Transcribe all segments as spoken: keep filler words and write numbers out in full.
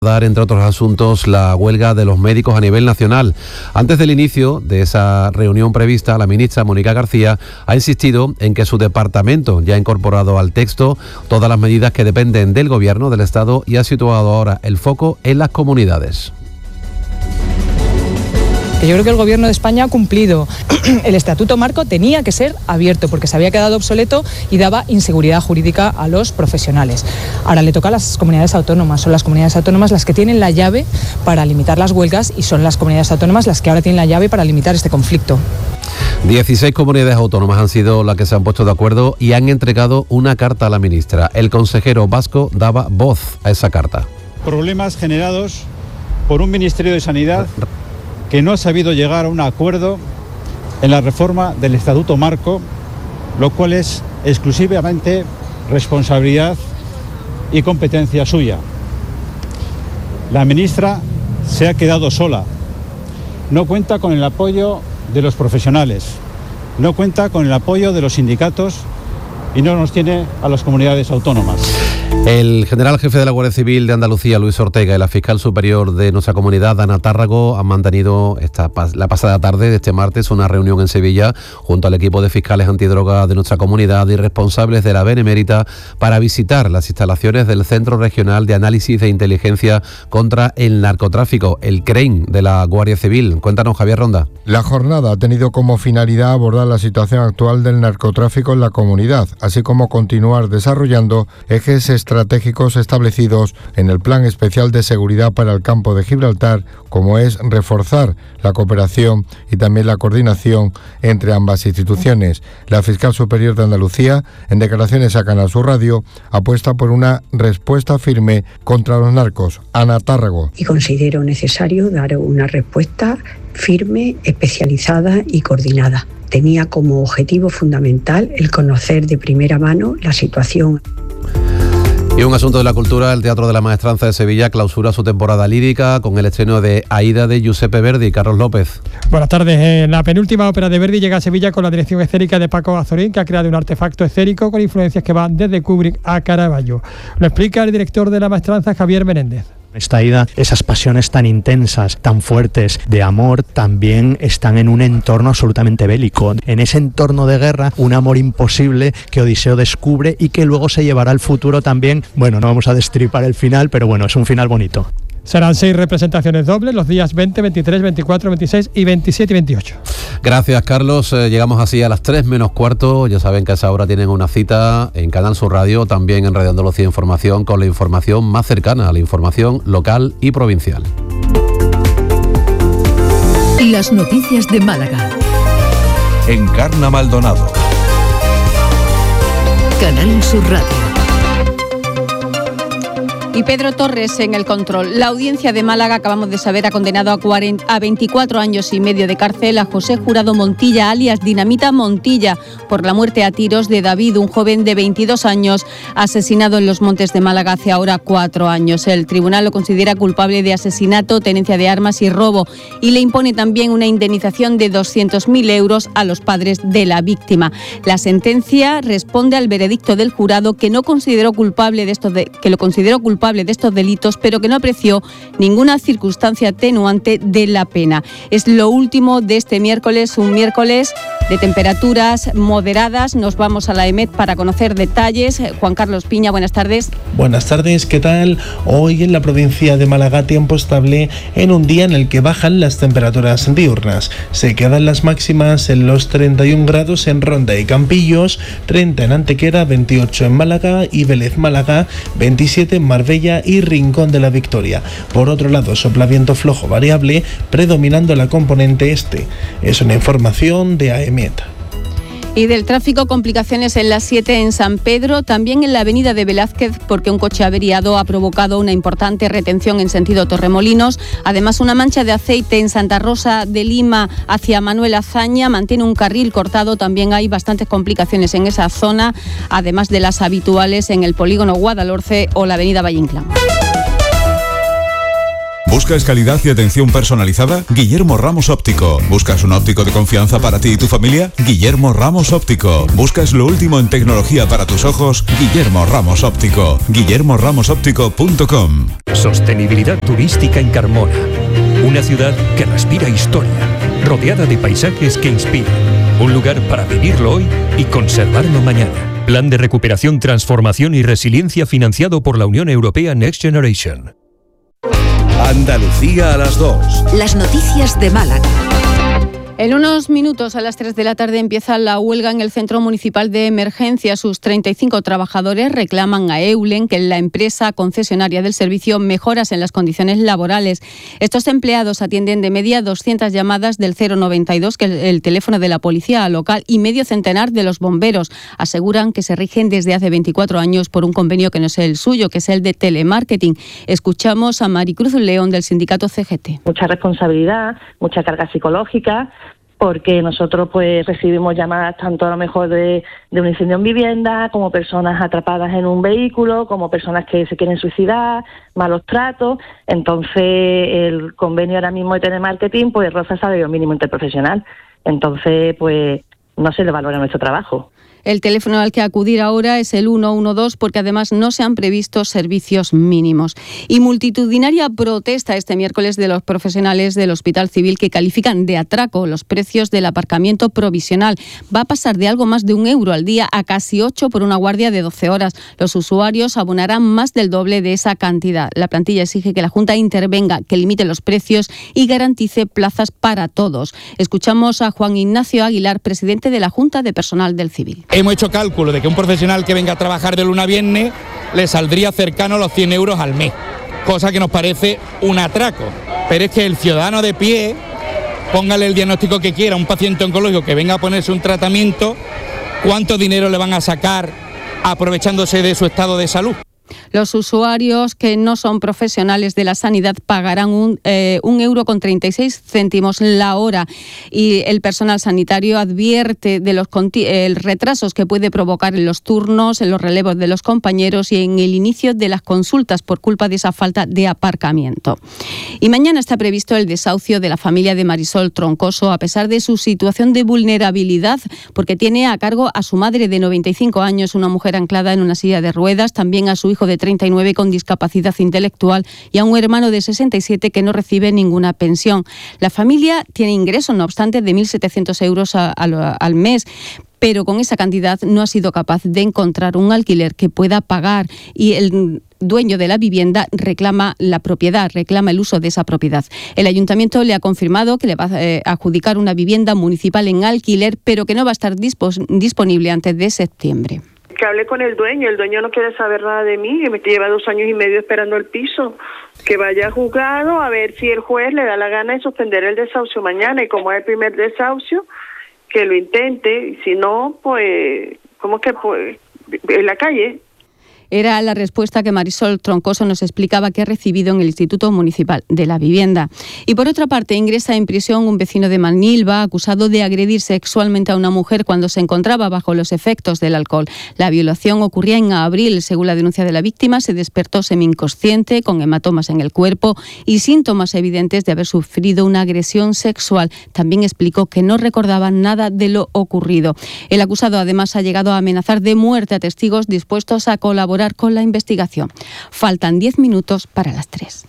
dar, entre otros asuntos, la huelga de los médicos a nivel nacional. Antes del inicio de esa reunión prevista, la ministra Mónica García ha insistido en que su departamento ya ha incorporado al texto todas las medidas que dependen del Gobierno del Estado y ha situado ahora el foco en las comunidades. Yo creo que el Gobierno de España ha cumplido. El Estatuto Marco tenía que ser abierto porque se había quedado obsoleto y daba inseguridad jurídica a los profesionales. Ahora le toca a las comunidades autónomas. Son las comunidades autónomas las que tienen la llave para limitar las huelgas y son las comunidades autónomas las que ahora tienen la llave para limitar este conflicto. dieciséis comunidades autónomas han sido las que se han puesto de acuerdo y han entregado una carta a la ministra. El consejero vasco daba voz a esa carta. Problemas generados por un Ministerio de Sanidad que no ha sabido llegar a un acuerdo en la reforma del Estatuto Marco, lo cual es exclusivamente responsabilidad y competencia suya. La ministra se ha quedado sola, no cuenta con el apoyo de los profesionales, no cuenta con el apoyo de los sindicatos y no nos tiene a las comunidades autónomas. El general jefe de la Guardia Civil de Andalucía, Luis Ortega, y la fiscal superior de nuestra comunidad, Ana Tárrago, han mantenido esta, la pasada tarde de este martes una reunión en Sevilla junto al equipo de fiscales antidroga de nuestra comunidad y responsables de la Benemérita para visitar las instalaciones del Centro Regional de Análisis de Inteligencia contra el Narcotráfico, el CREIN de la Guardia Civil. Cuéntanos, Javier Ronda. La jornada ha tenido como finalidad abordar la situación actual del narcotráfico en la comunidad, así como continuar desarrollando ejes estratégicos establecidos en el Plan Especial de Seguridad para el Campo de Gibraltar, como es reforzar la cooperación y también la coordinación entre ambas instituciones. La fiscal superior de Andalucía, en declaraciones a Canal Sur Radio, apuesta por una respuesta firme contra los narcos. Ana Tárrago. Y considero necesario dar una respuesta firme, especializada y coordinada. Tenía como objetivo fundamental el conocer de primera mano la situación. Y un asunto de la cultura, el Teatro de la Maestranza de Sevilla clausura su temporada lírica con el estreno de Aída de Giuseppe Verdi. Carlos López. Buenas tardes. La penúltima ópera de Verdi llega a Sevilla con la dirección escénica de Paco Azorín, que ha creado un artefacto escénico con influencias que van desde Kubrick a Caravaggio. Lo explica el director de la Maestranza, Javier Menéndez. Esta Aída, esas pasiones tan intensas, tan fuertes de amor, también están en un entorno absolutamente bélico. En ese entorno de guerra, un amor imposible que Odiseo descubre y que luego se llevará al futuro también. Bueno, no vamos a destripar el final, pero bueno, es un final bonito. Serán seis representaciones dobles los días veinte, veintitrés, veinticuatro, veintiséis y veintisiete y veintiocho. Gracias, Carlos. Eh, llegamos así a las tres menos cuarto. Ya saben que a esa hora tienen una cita en Canal Sur Radio, también en Radio Andalucía Información, con la información más cercana a la información local y provincial. Las noticias de Málaga. Encarna Maldonado. Canal Sur Radio. Y Pedro Torres en el control. La audiencia de Málaga, acabamos de saber, ha condenado a, cuarenta, a veinticuatro años y medio de cárcel a José Jurado Montilla, alias Dinamita Montilla, por la muerte a tiros de David, un joven de veintidós años, asesinado en los Montes de Málaga hace ahora cuatro años. El tribunal lo considera culpable de asesinato, tenencia de armas y robo, y le impone también una indemnización de doscientos mil euros a los padres de la víctima. La sentencia responde al veredicto del jurado, que no consideró culpable de estos de, que lo consideró culpable de estos delitos, pero que no apreció ninguna circunstancia atenuante de la pena. Es lo último de este miércoles, un miércoles de temperaturas moderadas. Nos vamos a la EMET para conocer detalles. Juan Carlos Piña, buenas tardes. Buenas tardes, ¿qué tal? Hoy en la provincia de Málaga, tiempo estable en un día en el que bajan las temperaturas diurnas. Se quedan las máximas en los treinta y un grados en Ronda y Campillos, treinta en Antequera, veintiocho en Málaga y Vélez Málaga, veintisiete en Marbella y Rincón de la Victoria. Por otro lado, sopla viento flojo variable, predominando la componente este. Es una información de A E M E T. Y del tráfico, complicaciones en la siete en San Pedro, también en la avenida de Velázquez, porque un coche averiado ha provocado una importante retención en sentido Torremolinos. Además, una mancha de aceite en Santa Rosa de Lima hacia Manuel Azaña mantiene un carril cortado. También hay bastantes complicaciones en esa zona, además de las habituales en el polígono Guadalhorce o la avenida Valle Inclán. ¿Buscas calidad y atención personalizada? Guillermo Ramos Óptico. ¿Buscas un óptico de confianza para ti y tu familia? Guillermo Ramos Óptico. ¿Buscas lo último en tecnología para tus ojos? Guillermo Ramos Óptico. guillermo ramos óptico punto com. Sostenibilidad turística en Carmona. Una ciudad que respira historia, rodeada de paisajes que inspiran. Un lugar para vivirlo hoy y conservarlo mañana. Plan de recuperación, transformación y resiliencia financiado por la Unión Europea Next Generation. Andalucía a las dos. Las noticias de Málaga. En unos minutos, a las tres de la tarde, empieza la huelga en el Centro Municipal de Emergencia. Sus treinta y cinco trabajadores reclaman a Eulen, que es la empresa concesionaria del servicio, mejoras en las condiciones laborales. Estos empleados atienden de media doscientas llamadas del cero noventa y dos, que es el teléfono de la policía local, y medio centenar de los bomberos. Aseguran que se rigen desde hace veinticuatro años por un convenio que no es el suyo, que es el de telemarketing. Escuchamos a Maricruz León, del sindicato C G T. Mucha responsabilidad, mucha carga psicológica, porque nosotros pues recibimos llamadas tanto a lo mejor de, de un incendio en vivienda, como personas atrapadas en un vehículo, como personas que se quieren suicidar, malos tratos. Entonces el convenio ahora mismo de telemarketing pues roza el salario mínimo interprofesional. Entonces pues no se le valora nuestro trabajo. El teléfono al que acudir ahora es el uno uno dos, porque además no se han previsto servicios mínimos. Y multitudinaria protesta este miércoles de los profesionales del Hospital Civil, que califican de atraco los precios del aparcamiento provisional. Va a pasar de algo más de un euro al día a casi ocho por una guardia de doce horas. Los usuarios abonarán más del doble de esa cantidad. La plantilla exige que la Junta intervenga, que limite los precios y garantice plazas para todos. Escuchamos a Juan Ignacio Aguilar, presidente de la Junta de Personal del Civil. Hemos hecho cálculo de que un profesional que venga a trabajar de lunes a viernes le saldría cercano a los cien euros al mes, cosa que nos parece un atraco. Pero es que el ciudadano de pie, póngale el diagnóstico que quiera, un paciente oncológico que venga a ponerse un tratamiento, ¿cuánto dinero le van a sacar aprovechándose de su estado de salud? Los usuarios que no son profesionales de la sanidad pagarán un, eh, un euro con treinta y seis céntimos la hora, y el personal sanitario advierte de los eh, retrasos que puede provocar en los turnos, en los relevos de los compañeros y en el inicio de las consultas por culpa de esa falta de aparcamiento. Y mañana está previsto el desahucio de la familia de Marisol Troncoso, a pesar de su situación de vulnerabilidad, porque tiene a cargo a su madre de noventa y cinco años, una mujer anclada en una silla de ruedas, también a su hijo de treinta y nueve con discapacidad intelectual y a un hermano de sesenta y siete que no recibe ninguna pensión. La familia tiene ingresos, no obstante, de mil setecientos euros a, a, al mes, pero con esa cantidad no ha sido capaz de encontrar un alquiler que pueda pagar, y el dueño de la vivienda reclama la propiedad, reclama el uso de esa propiedad. El ayuntamiento le ha confirmado que le va a eh, adjudicar una vivienda municipal en alquiler, pero que no va a estar dispos- disponible antes de septiembre. Que hablé con el dueño, el dueño no quiere saber nada de mí, que me lleva dos años y medio esperando el piso, que vaya a juzgado a ver si el juez le da la gana de suspender el desahucio mañana, y como es el primer desahucio, que lo intente, y si no, pues, ¿cómo que pues? En la calle. Era la respuesta que Marisol Troncoso nos explicaba que ha recibido en el Instituto Municipal de la Vivienda. Y por otra parte, ingresa en prisión un vecino de Manilva acusado de agredir sexualmente a una mujer cuando se encontraba bajo los efectos del alcohol. La violación ocurría en abril. Según la denuncia de la víctima, se despertó semi-inconsciente, con hematomas en el cuerpo y síntomas evidentes de haber sufrido una agresión sexual. También explicó que no recordaba nada de lo ocurrido. El acusado además ha llegado a amenazar de muerte a testigos dispuestos a colaborar con la investigación. Faltan diez minutos para las tres.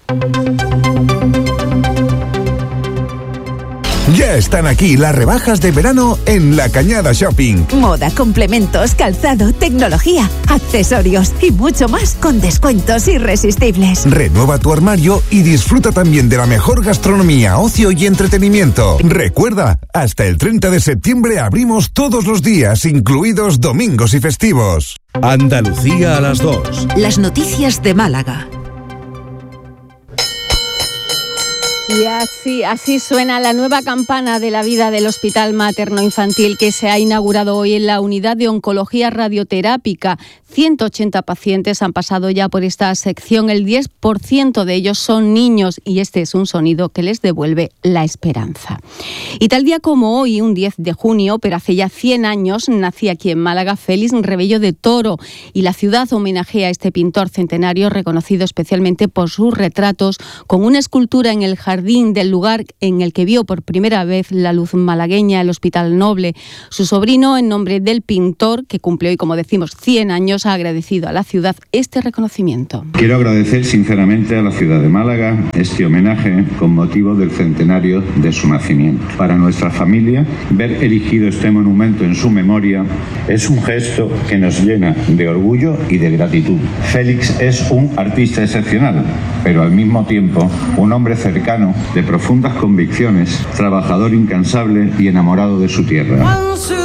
Ya están aquí las rebajas de verano en La Cañada Shopping. Moda, complementos, calzado, tecnología, accesorios y mucho más con descuentos irresistibles. Renueva tu armario y disfruta también de la mejor gastronomía, ocio y entretenimiento. Recuerda, hasta el treinta de septiembre abrimos todos los días, incluidos domingos y festivos. Andalucía a las dos. Las noticias de Málaga. Y así, así suena la nueva campana de la vida del Hospital Materno-Infantil que se ha inaugurado hoy en la unidad de oncología radioterápica. ciento ochenta pacientes han pasado ya por esta sección, el diez por ciento de ellos son niños y este es un sonido que les devuelve la esperanza. Y tal día como hoy, un diez de junio, pero hace ya cien años, nacía aquí en Málaga Félix Rebello de Toro y la ciudad homenajea a este pintor centenario reconocido especialmente por sus retratos con una escultura en el jardín del lugar en el que vio por primera vez la luz malagueña, el Hospital Noble. Su sobrino, en nombre del pintor, que cumple hoy, como decimos, cien años, ha agradecido a la ciudad este reconocimiento. Quiero agradecer sinceramente a la ciudad de Málaga este homenaje con motivo del centenario de su nacimiento. Para nuestra familia, ver erigido este monumento en su memoria es un gesto que nos llena de orgullo y de gratitud. Félix es un artista excepcional, pero al mismo tiempo un hombre cercano, de profundas convicciones, trabajador incansable y enamorado de su tierra.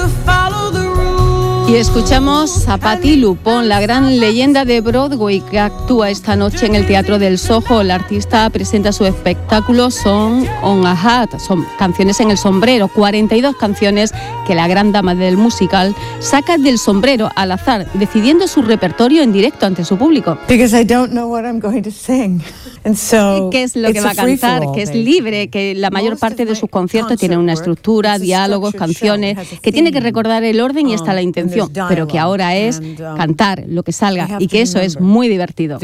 Y escuchamos a Patti Lupone, la gran leyenda de Broadway que actúa esta noche en el Teatro del Soho. La artista presenta su espectáculo Song on a Hat, son canciones en el sombrero, cuarenta y dos canciones que la gran dama del musical saca del sombrero al azar, decidiendo su repertorio en directo ante su público. Because I don't know what I'm going to sing. And so ¿Qué es lo que va a cantar? Que es libre, que la mayor parte de sus conciertos tienen una estructura, diálogos, canciones, que tiene que recordar el orden y está la intención, pero que ahora es cantar lo que salga y que eso es muy divertido.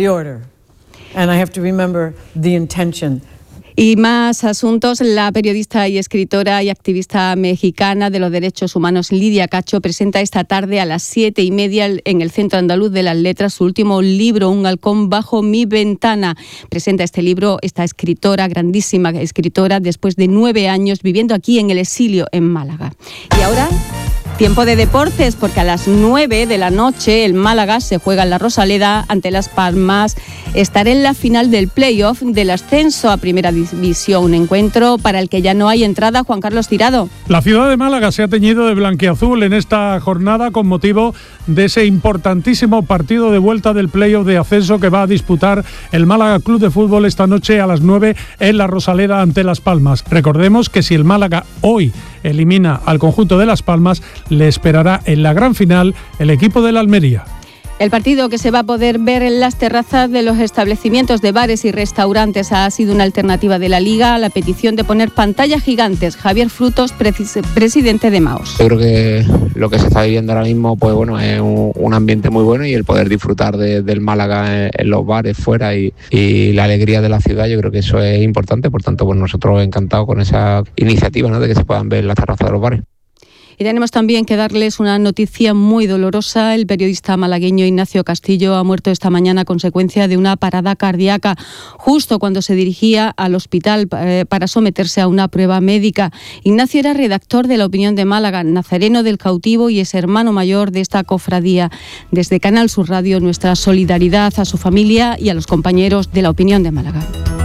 Y más asuntos, la periodista y escritora y activista mexicana de los derechos humanos Lidia Cacho presenta esta tarde a las siete y media en el Centro Andaluz de las Letras su último libro, Un halcón bajo mi ventana. Presenta este libro esta escritora, grandísima escritora, después de nueve años viviendo aquí en el exilio en Málaga. Y ahora... tiempo de deportes, porque a las nueve de la noche el Málaga se juega en la Rosaleda ante Las Palmas. Estará en la final del playoff del ascenso a Primera División, un encuentro para el que ya no hay entrada. Juan Carlos Tirado. La ciudad de Málaga se ha teñido de blanquiazul en esta jornada con motivo de ese importantísimo partido de vuelta del playoff de ascenso que va a disputar el Málaga Club de Fútbol esta noche a las nueve en la Rosaleda ante Las Palmas. Recordemos que si el Málaga hoy elimina al conjunto de Las Palmas, le esperará en la gran final el equipo de la Almería. El partido, que se va a poder ver en las terrazas de los establecimientos de bares y restaurantes, ha sido una alternativa de la Liga a la petición de poner pantallas gigantes. Javier Frutos, presidente de Maos. Yo creo que lo que se está viviendo ahora mismo, pues bueno, es un, un ambiente muy bueno, y el poder disfrutar de, del Málaga en, en los bares fuera y, y la alegría de la ciudad, yo creo que eso es importante. Por tanto, pues nosotros encantados con esa iniciativa, ¿no?, de que se puedan ver en las terrazas de los bares. Y tenemos también que darles una noticia muy dolorosa. El periodista malagueño Ignacio Castillo ha muerto esta mañana a consecuencia de una parada cardíaca, justo cuando se dirigía al hospital eh, para someterse a una prueba médica. Ignacio era redactor de La Opinión de Málaga, nazareno del cautivo y es hermano mayor de esta cofradía. Desde Canal Sur Radio, nuestra solidaridad a su familia y a los compañeros de La Opinión de Málaga.